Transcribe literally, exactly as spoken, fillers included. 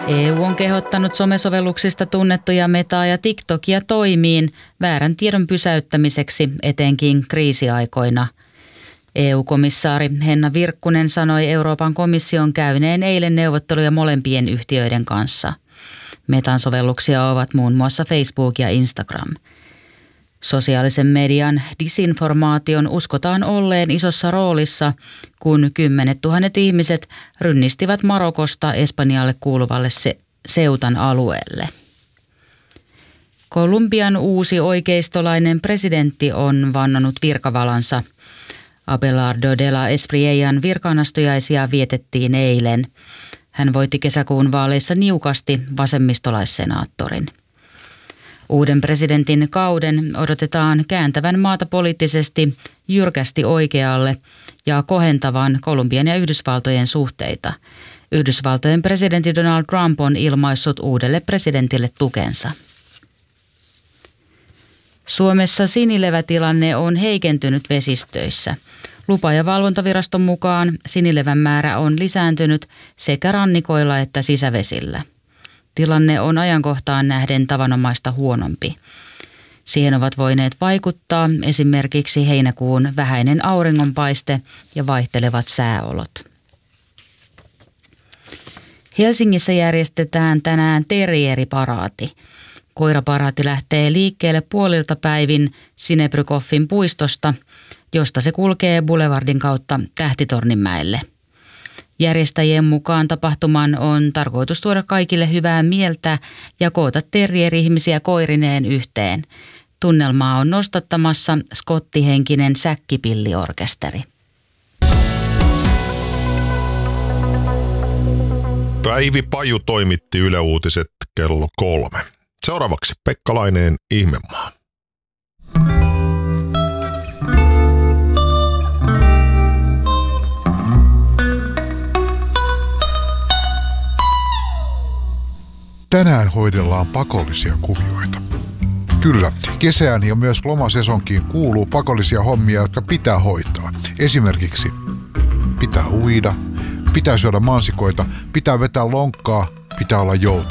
E U on kehottanut somesovelluksista tunnettuja Metaa ja TikTokia toimiin väärän tiedon pysäyttämiseksi etenkin kriisiaikoina. E U-komissaari Henna Virkkunen sanoi Euroopan komission käyneen eilen neuvotteluja molempien yhtiöiden kanssa. Metan sovelluksia ovat muun muassa Facebook ja Instagram. Sosiaalisen median disinformaation uskotaan olleen isossa roolissa, kun kymmenet tuhannet ihmiset rynnistivät Marokosta Espanjalle kuuluvalle se- Seutan alueelle. Kolumbian uusi oikeistolainen presidentti on vannonut virkavalansa. Abelardo de la Espriellan virkaanastujaisia vietettiin eilen. Hän voitti kesäkuun vaaleissa niukasti vasemmistolaissenaattorin. Uuden presidentin kauden odotetaan kääntävän maata poliittisesti jyrkästi oikealle ja kohentavan Kolumbian ja Yhdysvaltojen suhteita. Yhdysvaltojen presidentti Donald Trump on ilmaissut uudelle presidentille tukensa. Suomessa sinilevätilanne on heikentynyt vesistöissä. Lupa- ja valvontaviraston mukaan sinilevän määrä on lisääntynyt sekä rannikoilla että sisävesillä. Tilanne on ajankohtaan nähden tavanomaista huonompi. Siihen ovat voineet vaikuttaa esimerkiksi heinäkuun vähäinen auringonpaiste ja vaihtelevat sääolot. Helsingissä järjestetään tänään terrieriparaati. Koiraparaati lähtee liikkeelle puolilta päivin Sinebrykoffin puistosta, josta se kulkee Boulevardin kautta Tähtitorninmäelle. Järjestäjien mukaan tapahtuman on tarkoitus tuoda kaikille hyvää mieltä ja koota terrieri-ihmisiä koirineen yhteen. Tunnelmaa on nostattamassa skottihenkinen säkkipilliorkesteri. Päivi Paju toimitti Yle Uutiset kello kolme. Seuraavaksi Pekka Laineen Ihmemaa. Tänään hoidellaan pakollisia kuvioita. Kyllä, kesään ja myös lomasesonkiin kuuluu pakollisia hommia, jotka pitää hoitaa. Esimerkiksi pitää uida, pitää syödä mansikoita, pitää vetää lonkkaa, pitää olla joutava.